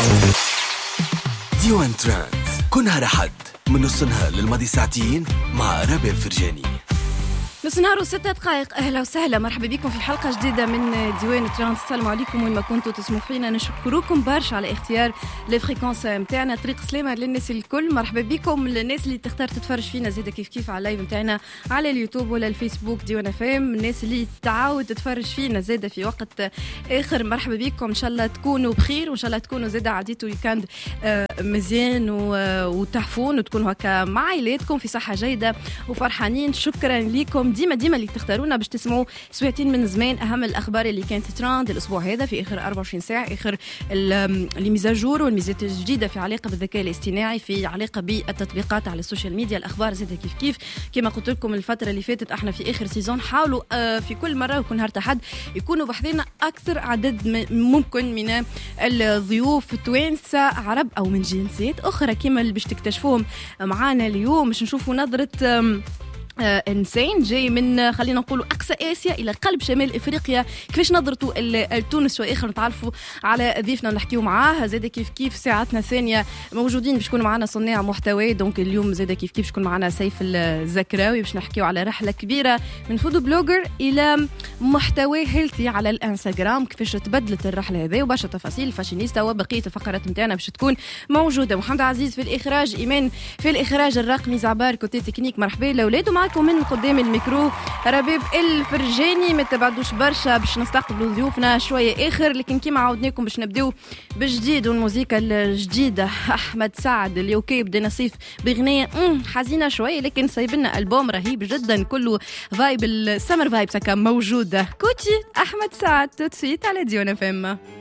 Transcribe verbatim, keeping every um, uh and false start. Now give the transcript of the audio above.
ديوان ترانس كل نهار أحد من نص نهار للماضي ساعتين مع ربيع الفرجاني. نص نهار وستة دقائق. أهلا وسهلا، مرحبا بكم في حلقة جديدة من ديوان ترانس. السلام عليكم وين ما كنتوا تسمعوا فينا، نشكركم برشا على اختيار الفريكونس متاعنا. طريق سلامة للناس الكل، مرحبا بكم للناس اللي تختار تتفرج فينا زيدا كيف كيف على اللايف متاعنا على اليوتيوب ولا الفيسبوك ديوان اف ام. الناس اللي تعاود تتفرج فينا زيدا في وقت آخر، مرحبا بكم. إن شاء الله تكونوا بخير وإن شاء الله تكونوا زيدا عديتوا ويكاند مزيان وتحفون وتكونوا هكا مع عائلاتكم في صحة جيدة وفرحانين. شكرا لكم ديما ديما اللي تختارونا باش تسمعوا سويتين من زمان اهم الاخبار اللي كانت ترند الاسبوع هذا في اخر أربعة وعشرين ساعه، اخر الميزاجور والميزات الجديده في علاقه بالذكاء الاصطناعي، في علاقه بالتطبيقات على السوشيال ميديا، الاخبار زيادة كيف كيف. كما قلت لكم الفتره اللي فاتت احنا في اخر سيزون حاولوا في كل مره وكل نهار تحد يكونوا بحثنا اكثر عدد ممكن من الضيوف التوانسه عرب او من جنسيات اخرى كما اللي باش تكتشفوهم معانا اليوم. باش نشوفوا نظره آه إنسان جاي من خلينا نقولوا أقصى آسيا إلى قلب شمال إفريقيا، كيفاش نظرته التونس وآخر نتعرفوا على ضيفنا نحكيو معاه. زادا كيف كيف ساعتنا الثانية موجودين باش يكون معنا صناع محتوى. دونك اليوم زادا كيف كيف يكون معنا سيف الزكراوي باش نحكيو على رحلة كبيرة من فودو بلوجر إلى محتوى هيلثي على الانستغرام، كيفاش تبدلت الرحلة هذه وبرشا تفاصيل الفاشينيستا وبقية الفقرات نتاعنا باش تكون موجودة. محمد عزيز في الإخراج، إيمان في الإخراج الرقمي، زعبار كوتي تكنيك. مرحبا لأولاد معكم من قدام الميكرو ربيب الفرجاني. ما تبعدوش برشا باش نستقبلوا ضيوفنا شويه اخر، لكن كيما عودناكم باش نبداو بالجديد والموسيقى الجديده. احمد سعد اليوكي بدنا صيف بغنيه حزينه شويه، لكن صايب لنا البوم رهيب جدا كله فايب السمر فايب سكا موجوده. كوتي احمد سعد توتسيت على ديوان اف ام.